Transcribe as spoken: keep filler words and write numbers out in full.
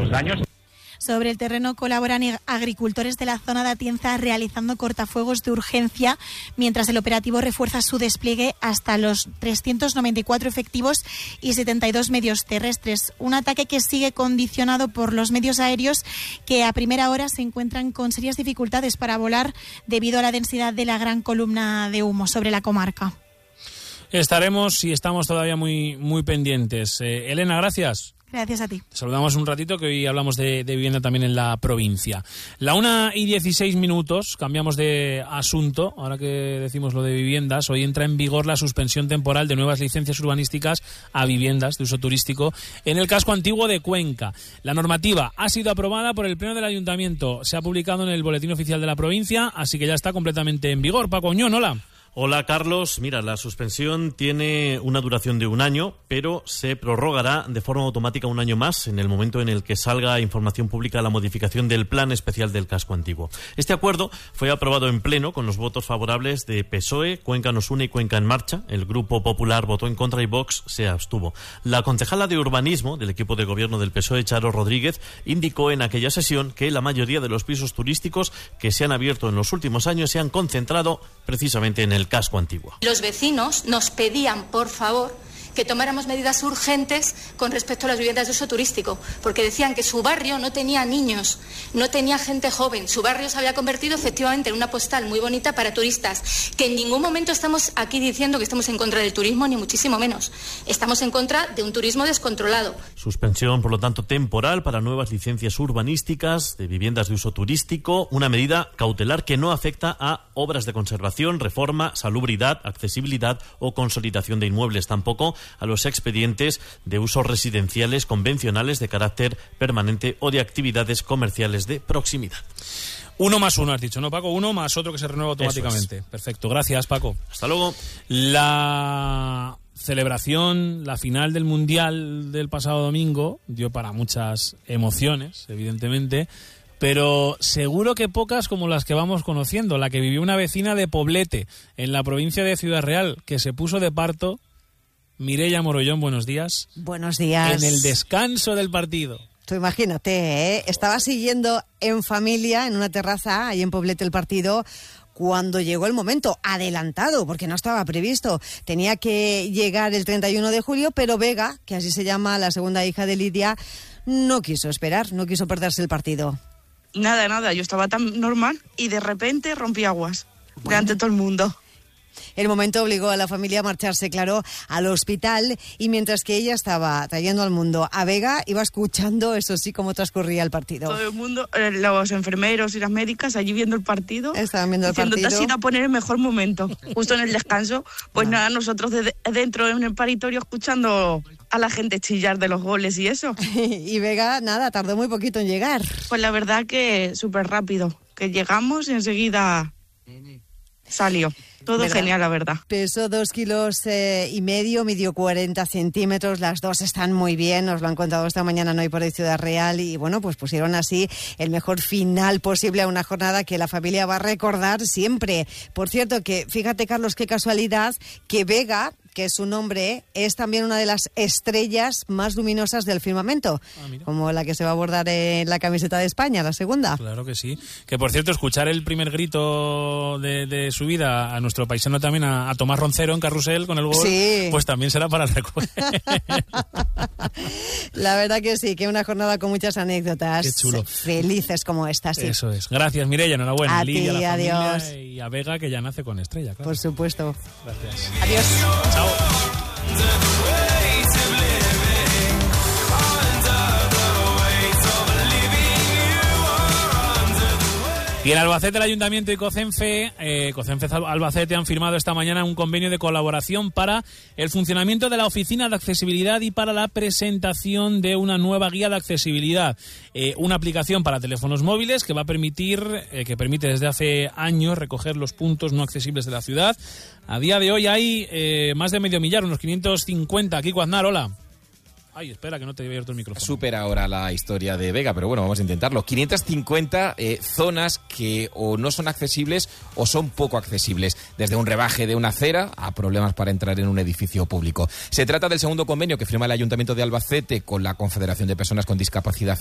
los daños. Sobre el terreno colaboran agricultores de la zona de Atienza realizando cortafuegos de urgencia, mientras el operativo refuerza su despliegue hasta los trescientos noventa y cuatro efectivos y setenta y dos medios terrestres. Un ataque que sigue condicionado por los medios aéreos, que a primera hora se encuentran con serias dificultades para volar debido a la densidad de la gran columna de humo sobre la comarca. Estaremos y estamos todavía muy, muy pendientes. Eh, Elena, gracias. Gracias a ti. Te saludamos un ratito, que hoy hablamos de, de vivienda también en la provincia. La una y dieciséis minutos, cambiamos de asunto, ahora que decimos lo de viviendas. Hoy entra en vigor la suspensión temporal de nuevas licencias urbanísticas a viviendas de uso turístico en el casco antiguo de Cuenca. La normativa ha sido aprobada por el Pleno del Ayuntamiento, se ha publicado en el Boletín Oficial de la Provincia, así que ya está completamente en vigor. Paco Oñón, hola. Hola, Carlos. Mira, la suspensión tiene una duración de un año, pero se prorrogará de forma automática un año más en el momento en el que salga a información pública la modificación del Plan Especial del Casco Antiguo. Este acuerdo fue aprobado en pleno con los votos favorables de P S O E, Cuenca Nos Une y Cuenca en Marcha. El Grupo Popular votó en contra y Vox se abstuvo. La concejala de Urbanismo del equipo de gobierno del P S O E, Charo Rodríguez, indicó en aquella sesión que la mayoría de los pisos turísticos que se han abierto en los últimos años se han concentrado precisamente en el el casco antiguo. Los vecinos nos pedían, por favor, que tomáramos medidas urgentes con respecto a las viviendas de uso turístico, porque decían que su barrio no tenía niños, no tenía gente joven, su barrio se había convertido efectivamente en una postal muy bonita para turistas, que en ningún momento estamos aquí diciendo que estamos en contra del turismo, ni muchísimo menos. Estamos en contra de un turismo descontrolado. Suspensión, por lo tanto, temporal para nuevas licencias urbanísticas de viviendas de uso turístico, una medida cautelar que no afecta a obras de conservación, reforma, salubridad, accesibilidad o consolidación de inmuebles, tampoco a los expedientes de usos residenciales convencionales de carácter permanente o de actividades comerciales de proximidad. Uno más uno, has dicho, ¿no, Paco? Uno más otro que se renueva automáticamente. Es. Perfecto, gracias, Paco. Hasta luego. La celebración, la final del Mundial del pasado domingo dio para muchas emociones, evidentemente, pero seguro que pocas como las que vamos conociendo. La que vivió una vecina de Poblete, en la provincia de Ciudad Real, que se puso de parto. Mireia Morollón, buenos días. Buenos días. En el descanso del partido. Tú imagínate, ¿eh? Estaba siguiendo en familia, en una terraza, ahí en Poblete el partido, cuando llegó el momento, adelantado, porque no estaba previsto. Tenía que llegar el treinta y uno de julio, pero Vega, que así se llama la segunda hija de Lidia, no quiso esperar, no quiso perderse el partido. Nada, nada, yo estaba tan normal y de repente rompí aguas, bueno, delante de todo el mundo. El momento obligó a la familia a marcharse, claro, al hospital, y mientras que ella estaba trayendo al mundo a Vega, iba escuchando, eso sí, cómo transcurría el partido. Todo el mundo, los enfermeros y las médicas allí viendo el partido. Estaban viendo el diciendo, partido. Te has ido a poner el mejor momento, justo en el descanso. Pues no. nada, nosotros de dentro en el paritorio escuchando a la gente chillar de los goles y eso. Y Vega, nada, tardó muy poquito en llegar. Pues la verdad que súper rápido, que llegamos y enseguida salió. Todo ¿verdad? Genial, la verdad. Pesó dos kilos eh, y medio, midió cuarenta centímetros. Las dos están muy bien, nos lo han contado esta mañana en Hoy por Hoy Ciudad Real. Y bueno, pues pusieron así el mejor final posible a una jornada que la familia va a recordar siempre. Por cierto, que fíjate, Carlos, qué casualidad que Vega, que es su nombre, es también una de las estrellas más luminosas del firmamento, ah, como la que se va a bordar en la camiseta de España, la segunda. Claro que sí. Que por cierto, escuchar el primer grito de, de su vida a nuestro paisano también, a, a Tomás Roncero en Carrusel con el gol, sí, pues también será para el recuerdo. La verdad que sí, que una jornada con muchas anécdotas. Qué chulo. Felices como esta, sí. Eso es. Gracias, Mireia, enhorabuena. A Lidia, ti, la familia, adiós. Y a Vega, que ya nace con estrella, claro. Por supuesto. Gracias. Adiós. Chao. Y en Albacete, el Ayuntamiento y COCENFE, eh, COCENFE Albacete han firmado esta mañana un convenio de colaboración para el funcionamiento de la Oficina de Accesibilidad y para la presentación de una nueva guía de accesibilidad. Eh, una aplicación para teléfonos móviles que va a permitir, eh, que permite desde hace años recoger los puntos no accesibles de la ciudad. A día de hoy hay eh, más de medio millar, unos quinientos cincuenta. Kiko Aznar, hola. Ay, espera, que no te he abierto el micrófono. Supera ahora la historia de Vega, pero bueno, vamos a intentarlo. quinientas cincuenta eh, zonas que o no son accesibles o son poco accesibles, desde un rebaje de una acera a problemas para entrar en un edificio público. Se trata del segundo convenio que firma el Ayuntamiento de Albacete con la Confederación de Personas con Discapacidad